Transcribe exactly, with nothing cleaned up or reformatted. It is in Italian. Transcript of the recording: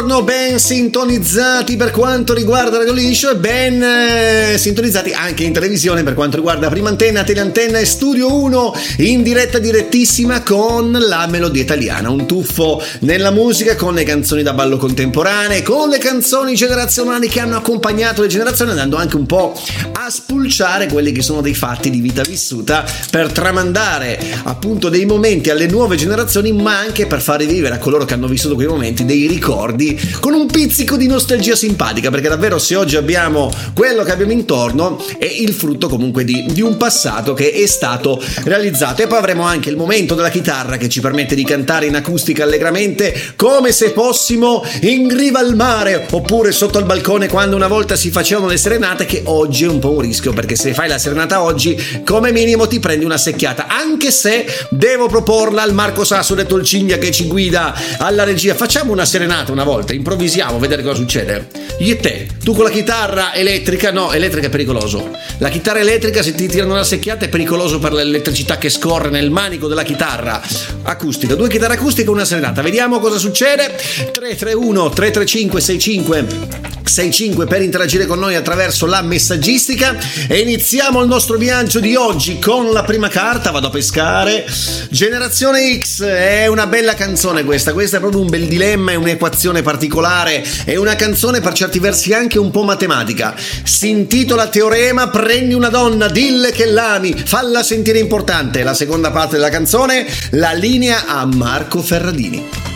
Ben sintonizzati per quanto riguarda Radio Liscio e ben eh, sintonizzati anche in televisione per quanto riguarda Prima Antenna, Teleantenna e Studio uno, in diretta direttissima con la melodia italiana, un tuffo nella musica con le canzoni da ballo contemporanee, con le canzoni generazionali che hanno accompagnato le generazioni, andando anche un po' a spulciare quelli che sono dei fatti di vita vissuta per tramandare appunto dei momenti alle nuove generazioni, ma anche per far rivivere a coloro che hanno vissuto quei momenti dei ricordi con un pizzico di nostalgia simpatica, perché davvero se oggi abbiamo quello che abbiamo intorno è il frutto comunque di, di un passato che è stato realizzato. E poi avremo anche il momento della chitarra che ci permette di cantare in acustica allegramente come se fossimo in riva al mare oppure sotto al balcone quando una volta si facevano le serenate, che oggi è un po' un rischio, perché se fai la serenata oggi come minimo ti prendi una secchiata, anche se devo proporla al Marco Sasso de Tolcigna che ci guida alla regia. Facciamo una serenata una volta, improvvisiamo, vedere cosa succede. Io e te, tu con la chitarra elettrica, no, elettrica è pericoloso. La chitarra elettrica, se ti tirano una secchiata, è pericoloso per l'elettricità che scorre nel manico della chitarra. Acustica, due chitarre acustiche e una serenata. Vediamo cosa succede. tre tre uno tre tre cinque sei cinque sei cinque per interagire con noi attraverso la messaggistica, e iniziamo il nostro viaggio di oggi con la prima carta. Vado a pescare. Generazione X, è una bella canzone questa, questa è proprio un bel dilemma, è un'equazione particolare, è una canzone per certi versi anche un po' matematica. Si intitola Teorema, prendi una donna, dille che l'ami, falla sentire importante. La seconda parte della canzone, la linea a Marco Ferradini.